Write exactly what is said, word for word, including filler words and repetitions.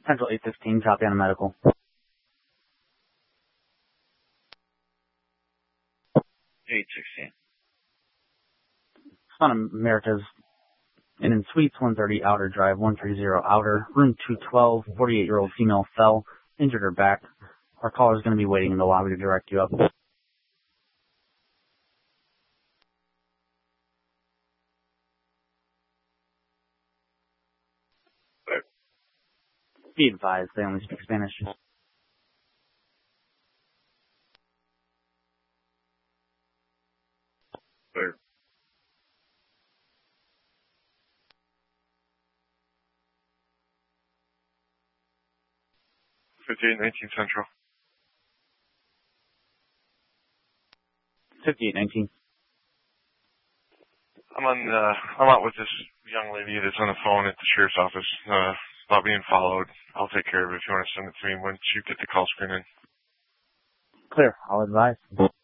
Central eight fifteen, copy on a medical. eight sixteen. Son of America's and in Suites one thirty Outer Drive, one thirty Outer, room two twelve, forty-eight-year-old female fell, injured her back. Our caller is going to be waiting in the lobby to direct you up. Be advised, they only speak Spanish. Clear. fifty-eight nineteen Central. fifty-eight nineteen. I'm on, uh, I'm out with this young lady that's on the phone at the sheriff's office, uh, about being followed. I'll take care of it if you want to send it to me once you get the call screen in. Clear, I'll advise.